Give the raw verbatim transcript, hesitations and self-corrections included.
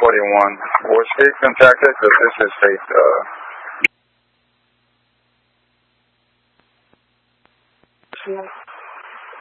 forty-one. Was Faith contacted? Because this is Faith. Uh...